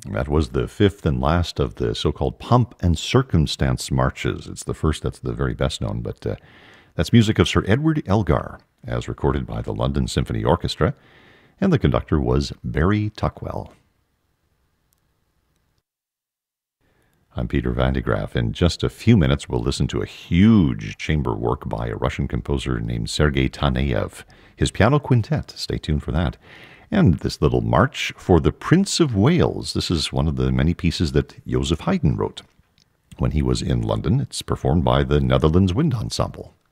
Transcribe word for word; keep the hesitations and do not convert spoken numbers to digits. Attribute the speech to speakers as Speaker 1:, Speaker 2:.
Speaker 1: That was the fifth and last of the so-called Pomp and Circumstance marches. It's the first, that's the very best known, but uh, that's music of Sir Edward Elgar, as recorded by the London Symphony Orchestra, and the conductor was Barry Tuckwell. I'm Peter Van de Graaff. In just a few minutes, we'll listen to a huge chamber work by a Russian composer named Sergei Taneyev, his piano quintet. Stay tuned for that. And this little march for the Prince of Wales. This is one of the many pieces that Joseph Haydn wrote when he was in London. It's performed by the Netherlands Wind Ensemble.